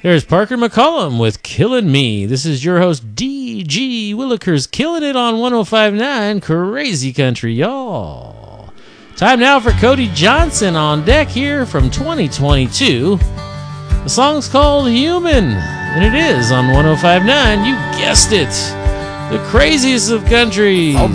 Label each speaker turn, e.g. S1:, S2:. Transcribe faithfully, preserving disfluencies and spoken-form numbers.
S1: There's Parker McCollum with Killing Me. This is your host, D G Willikers, killing it on one oh five point nine Crazy Country, y'all. Time now for Cody Johnson on deck here from twenty twenty-two. The song's called Human, and it is on one oh five point nine. You guessed it. The craziest of country.
S2: All